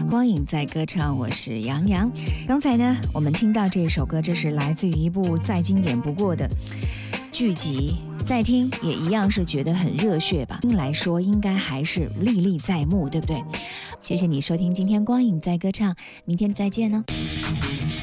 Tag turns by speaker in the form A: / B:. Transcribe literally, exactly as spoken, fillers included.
A: 光影在歌唱，我是杨洋。刚才呢，我们听到这首歌，这是来自于一部再经典不过的剧集，再听也一样是觉得很热血吧。来说应该还是历历在目，对不对？谢谢你收听今天光影在歌唱，明天再见哦。